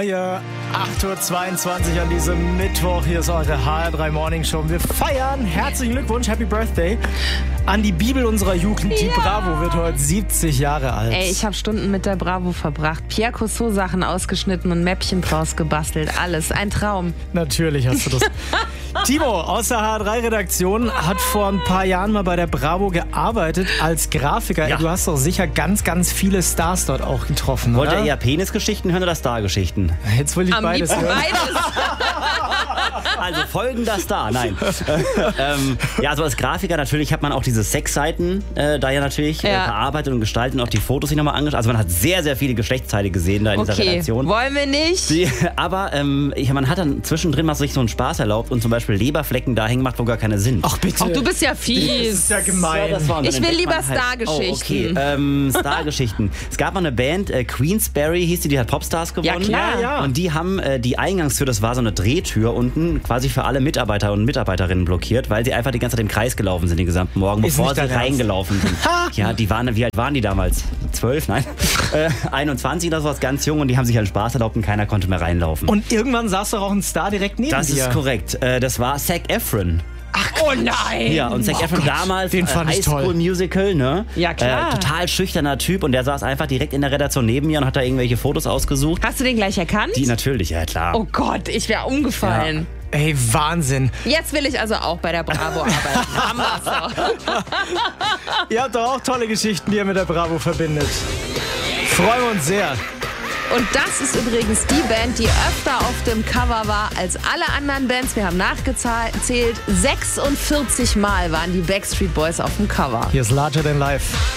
neue 8.22 Uhr an diesem Mittwoch. Hier ist eure HR3 Morning Show. Wir feiern, herzlichen Glückwunsch, Happy Birthday an die Bibel unserer Jugend. Die Bravo wird heute 70 Jahre alt. Ey, ich habe Stunden mit der Bravo verbracht. Pierre Cousteau Sachen ausgeschnitten und Mäppchen draus gebastelt. Alles, ein Traum. Natürlich hast du das. Timo aus der HR3-Redaktion hat vor ein paar Jahren mal bei der Bravo gearbeitet als Grafiker. Ja. Ey, du hast doch sicher ganz, ganz viele Stars dort auch getroffen, Wollt oder? ihr eher Penisgeschichten hören oder Star-Geschichten? Jetzt will ich Am beides liebsten hören. beides. Also folgender Star, nein. Ja, also als Grafiker natürlich hat man auch diese Sexseiten da ja natürlich bearbeitet und gestaltet und auch die Fotos sich nochmal angeschaut. Also man hat sehr, sehr viele Geschlechtsteile gesehen da in dieser Okay, Redaktion. wollen wir nicht? Aber man hat dann zwischendrin mal sich so einen Spaß erlaubt und zum Beispiel Leberflecken da hängen gemacht, wo gar keine sind. Ach bitte. Ach, du bist ja Das fies. ist ja gemein. Ja, das war- und dann Ich will entdeckt lieber man halt- Stargeschichten. Oh, okay, Stargeschichten. Es gab mal eine Band, Queensberry hieß die hat Popstars gewonnen. klar. Ja. Und die haben die Eingangstür, das war so eine Drehtür unten, quasi für alle Mitarbeiter und Mitarbeiterinnen blockiert, weil sie einfach die ganze Zeit im Kreis gelaufen sind den gesamten Morgen, Ist bevor nicht sie dein Ernst? reingelaufen sind. Ja, wie alt waren die damals? 12? Nein. 21 oder sowas, ganz jung, und die haben sich halt Spaß erlaubt und keiner konnte mehr reinlaufen. Und irgendwann saß doch auch ein Star direkt neben das dir. ist korrekt. Das war Zac Efron. Oh nein. Ja, und Zac Efron Gott, damals, den fand ich High School toll. Musical, ne? Ja, klar. Total schüchterner Typ, und der saß einfach direkt in der Redaktion neben mir und hat da irgendwelche Fotos ausgesucht. Hast du den gleich erkannt? Die natürlich, ja klar. Oh Gott, ich wäre umgefallen. Ey, Wahnsinn. Jetzt will ich also auch bei der Bravo arbeiten. Haben wir's doch. Ihr habt doch auch tolle Geschichten, die ihr mit der Bravo verbindet. Freuen wir uns sehr. Und das ist übrigens die Band, die öfter auf dem Cover war als alle anderen Bands. Wir haben nachgezählt. 46 Mal waren die Backstreet Boys auf dem Cover. Hier ist Larger Than Life.